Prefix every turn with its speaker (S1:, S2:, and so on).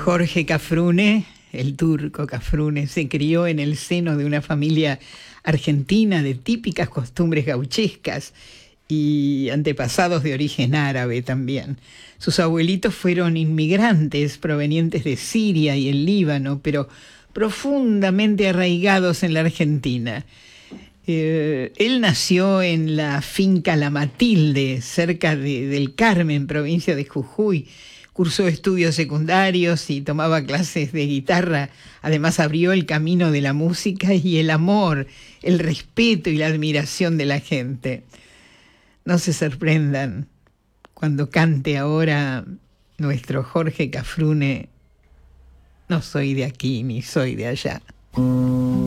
S1: Jorge Cafrune, el turco Cafrune, se crió en el seno de una familia argentina de típicas costumbres gauchescas y antepasados de origen árabe también. Sus abuelitos fueron inmigrantes provenientes de Siria y el Líbano, pero profundamente arraigados en la Argentina. Él nació en la finca La Matilde, cerca del Carmen, provincia de Jujuy. Cursó estudios secundarios y tomaba clases de guitarra. Además abrió el camino de la música y el amor, el respeto y la admiración de la gente. No se sorprendan cuando cante ahora nuestro Jorge Cafrune: no soy de aquí ni soy de allá.